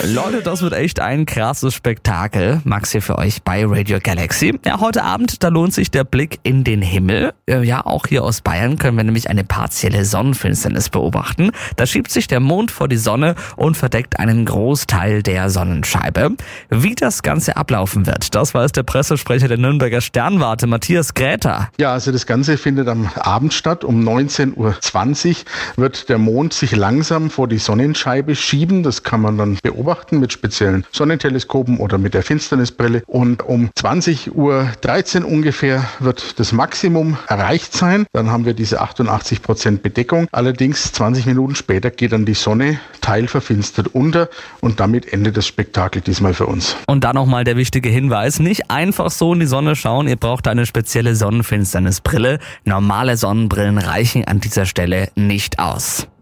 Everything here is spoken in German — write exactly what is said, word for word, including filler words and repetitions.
Leute, das wird echt ein krasses Spektakel. Max hier für euch bei Radio Galaxy. Ja, heute Abend, da lohnt sich der Blick in den Himmel. Ja, auch hier aus Bayern können wir nämlich eine partielle Sonnenfinsternis beobachten. Da schiebt sich der Mond vor die Sonne und verdeckt einen Großteil der Sonnenscheibe. Wie das Ganze ablaufen wird, das weiß der Pressesprecher der Nürnberger Sternwarte, Matthias Gräter. Ja, also das Ganze findet am Abend statt. Um neunzehn Uhr zwanzig wird der Mond sich langsam vor die Sonnenscheibe schieben. Das kann man dann beobachten mit speziellen Sonnenteleskopen oder mit der Finsternisbrille. Und um zwanzig Uhr dreizehn ungefähr wird das Maximum erreicht sein. Dann haben wir diese achtundachtzig Prozent Bedeckung. Allerdings zwanzig Minuten später geht dann die Sonne teilverfinstert unter und damit endet das Spektakel diesmal für uns. Und dann nochmal der wichtige Hinweis, nicht einfach so in die Sonne schauen, ihr braucht eine spezielle Sonnenfinsternisbrille. Normale Sonnenbrillen reichen an dieser Stelle nicht aus.